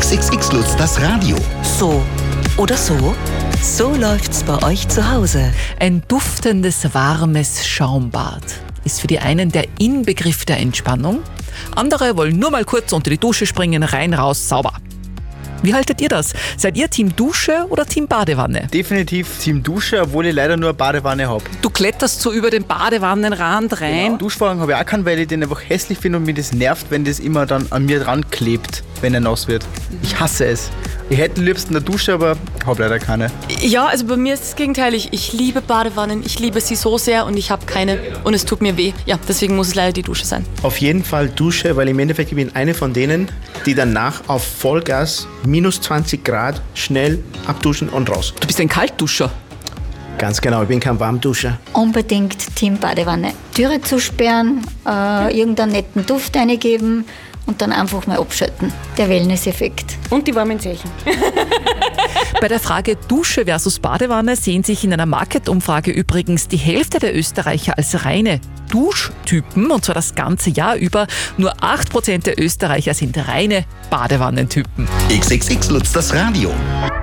XXX Lutz, das Radio. So oder so? So läuft's bei euch zu Hause. Ein duftendes, warmes Schaumbad ist für die einen der Inbegriff der Entspannung. Andere wollen nur mal kurz unter die Dusche springen, rein, raus, sauber. Wie haltet ihr das? Seid ihr Team Dusche oder Team Badewanne? Definitiv Team Dusche, obwohl ich leider nur eine Badewanne habe. Du kletterst so über den Badewannenrand rein. Genau. Duschvorhang habe ich auch keinen, weil ich den einfach hässlich finde und mir das nervt, wenn das immer dann an mir dran klebt, wenn er nass wird. Ich hasse es. Ich hätte liebsten eine Dusche, aber habe leider keine. Ja, also bei mir ist es gegenteilig. Ich liebe Badewannen, ich liebe sie so sehr und ich habe keine und es tut mir weh. Ja, deswegen muss es leider die Dusche sein. Auf jeden Fall Dusche, weil im Endeffekt bin ich eine von denen, die danach auf Vollgas minus 20 Grad schnell abduschen und raus. Du bist ein Kaltduscher. Ganz genau, ich bin kein Warmduscher. Unbedingt Team Badewanne. Türe zusperren, irgendeinen netten Duft eingeben und dann einfach mal abschalten. Der Wellness-Effekt. Und die warmen Zeichen. Bei der Frage Dusche versus Badewanne sehen sich in einer Market-Umfrage übrigens die Hälfte der Österreicher als reine Duschtypen, und zwar das ganze Jahr über. Nur 8% der Österreicher sind reine Badewannentypen. XXX Lutz, das Radio.